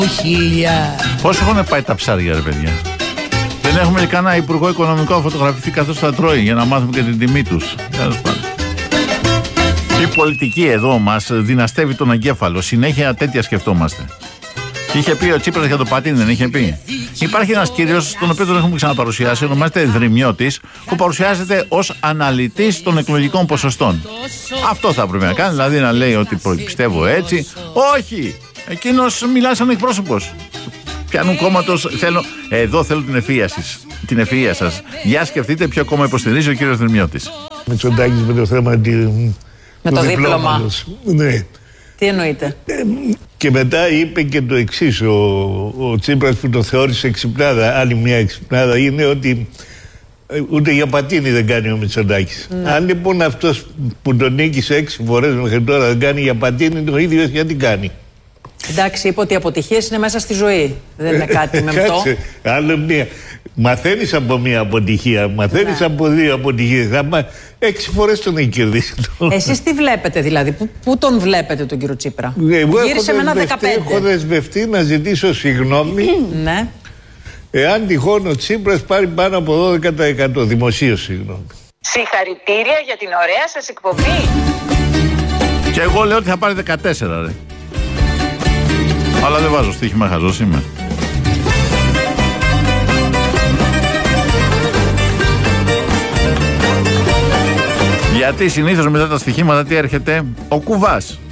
Πώς έχουν πάει τα ψάρια, ρε παιδιά? Δεν έχουμε κανένα υπουργό οικονομικό να φωτογραφηθεί καθώς θα τρώει για να μάθουμε και την τιμή τους. Η πολιτική εδώ μας δυναστεύει τον εγκέφαλο. Συνέχεια τέτοια σκεφτόμαστε. Είχε πει ο Τσίπρας για το πατίνι, δεν είχε πει? Υπάρχει ένας κύριος, τον οποίο τον έχουμε ξαναπαρουσιάσει, ονομάζεται Δρυμιώτης, που παρουσιάζεται ως αναλυτής των εκλογικών ποσοστών. Αυτό θα πρέπει να κάνει, δηλαδή να λέει ότι πιστεύω έτσι. Όχι! Εκείνος μιλάει σαν εκπρόσωπος πιανού κόμματος. Εδώ θέλω την ευφυΐα σας. Για σκεφτείτε ποιο κόμμα υποστηρίζει ο κύριος Δρυμιώτης. Μητσοτάκης με το θέμα με το δίπλωμα. Ναι. Τι εννοείται? Και μετά είπε και το εξής ο Τσίπρας, που το θεώρησε εξυπνάδα. Άλλη μια εξυπνάδα είναι ότι ούτε για πατίνι δεν κάνει ο Μητσοτάκης. Αν λοιπόν αυτός που τον νίκησε 6 φορές μέχρι τώρα δεν κάνει για πατίνι, το ίδιο γιατί κάνει? Εντάξει, είπε ότι οι αποτυχίες είναι μέσα στη ζωή. Δεν είναι κάτι με αυτό. Άλλο μία. Μαθαίνεις από μία αποτυχία, μαθαίνεις από 2 αποτυχίες. Άμα 6 φορές τον έχει κερδίσει. Εσείς τι βλέπετε δηλαδή, πού τον βλέπετε τον κύριο Τσίπρα? Γύρισε με ένα 15. Έχω δεσμευτεί να ζητήσω συγγνώμη. Ναι. Εάν τυχόν ο Τσίπρας πάρει πάνω από 12% δημοσίως συγγνώμη. Συγχαρητήρια για την ωραία σας εκπομπή. Και εγώ λέω ότι θα πάρει 14, ρε. Αλλά δεν βάζω στοίχημα, χαζός είμαι. Γιατί συνήθως μετά τα στοιχήματα τι έρχεται? Ο κουβάς.